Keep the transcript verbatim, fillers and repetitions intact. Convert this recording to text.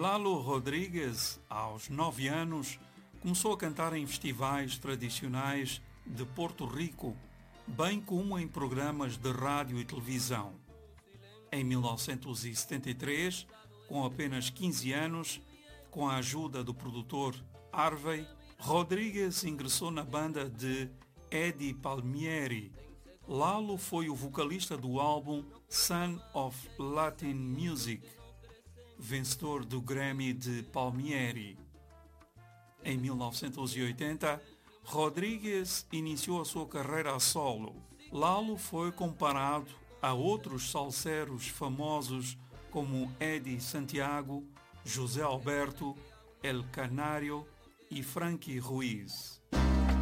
Lalo Rodrigues, aos nove anos, começou a cantar em festivais tradicionais de Porto Rico, bem como em programas de rádio e televisão. Em mil novecentos e setenta e três, com apenas quinze anos, com a ajuda do produtor Harvey, Rodrigues ingressou na banda de Eddie Palmieri. Lalo foi o vocalista do álbum Son of Latin Music, vencedor do Grammy de Palmieri. Em mil novecentos e oitenta, Rodrigues iniciou a sua carreira a solo. Lalo foi comparado a outros salseros famosos como Eddie Santiago, José Alberto, El Canário e Frankie Ruiz.